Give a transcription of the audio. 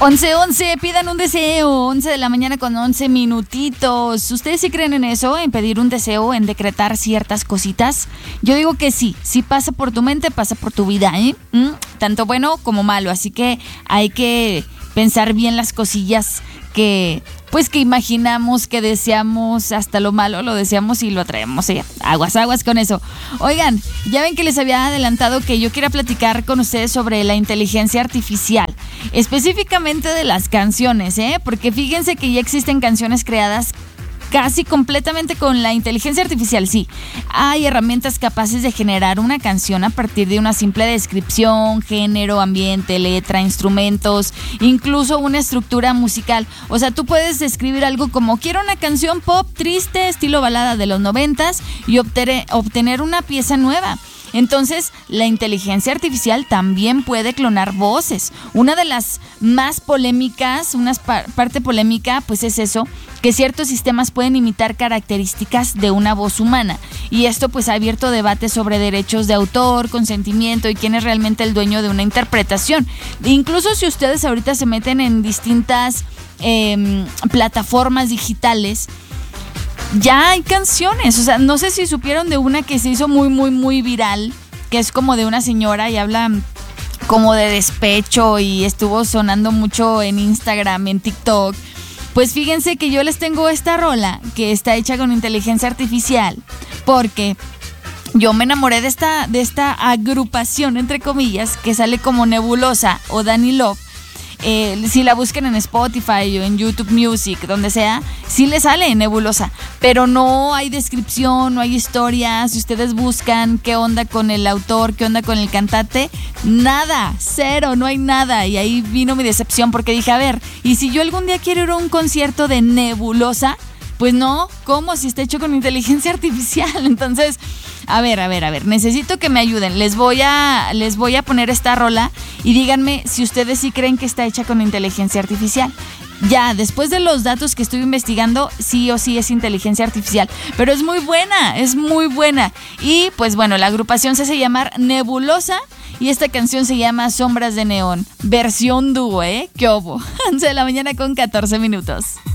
11:11, pidan un deseo, 11 de la mañana con 11 minutitos. ¿Ustedes sí creen en eso, en pedir un deseo, en decretar ciertas cositas? Yo digo que sí, si pasa por tu mente, pasa por tu vida, ¿eh? Tanto bueno como malo, así que hay que pensar bien las cosillas que imaginamos, que deseamos, hasta lo malo lo deseamos y lo atraemos, ¿eh? Aguas con eso. Oigan, ya ven que les había adelantado que yo quería platicar con ustedes sobre la inteligencia artificial, específicamente de las canciones, porque fíjense que ya existen canciones creadas casi completamente con la inteligencia artificial, sí. Hay herramientas capaces de generar una canción a partir de una simple descripción, género, ambiente, letra, instrumentos, incluso una estructura musical. O sea, tú puedes escribir algo como: quiero una canción pop triste, estilo balada de los 90s, y obtener una pieza nueva. Entonces, la inteligencia artificial también puede clonar voces. Una de las más polémicas, parte polémica, pues es eso, que ciertos sistemas pueden imitar características de una voz humana. Y esto pues ha abierto debate sobre derechos de autor, consentimiento y quién es realmente el dueño de una interpretación. Incluso si ustedes ahorita se meten en distintas plataformas digitales, ya hay canciones. O sea, no sé si supieron de una que se hizo muy, muy, muy viral, que es como de una señora y habla como de despecho y estuvo sonando mucho en Instagram, en TikTok. Pues fíjense que yo les tengo esta rola que está hecha con inteligencia artificial, porque yo me enamoré de esta agrupación, entre comillas, que sale como Nebulosa o Danny Love. Si la buscan en Spotify o en YouTube Music, donde sea, sí le sale Nebulosa, pero no hay descripción, no hay historia. Si ustedes buscan qué onda con el autor, qué onda con el cantante, nada, cero, no hay nada. Y ahí vino mi decepción, porque dije, a ver, ¿y si yo algún día quiero ir a un concierto de Nebulosa? Pues no, ¿cómo? Si está hecho con inteligencia artificial. Entonces, a ver, necesito que me ayuden. Les voy a poner esta rola y díganme si ustedes sí creen que está hecha con inteligencia artificial. Ya, después de los datos que estuve investigando, sí o sí es inteligencia artificial, pero es muy buena. Y pues bueno, la agrupación se hace llamar Nebulosa y esta canción se llama Sombras de Neón, versión dúo, ¿eh? ¿Qué obo? 11 de la mañana con 14 minutos.